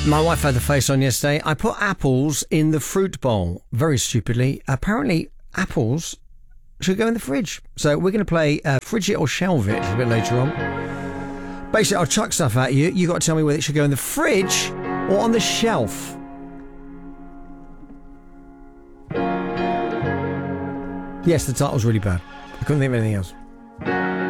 My wife had the face on yesterday. I put apples in the fruit bowl, very stupidly. Apparently, apples should go in the fridge. So we're going to play Fridge It or Shelve It a bit later on. Basically, I'll chuck stuff at you. You got to tell me whether it should go in the fridge or on the shelf. Yes, the title's really bad. I couldn't think of anything else.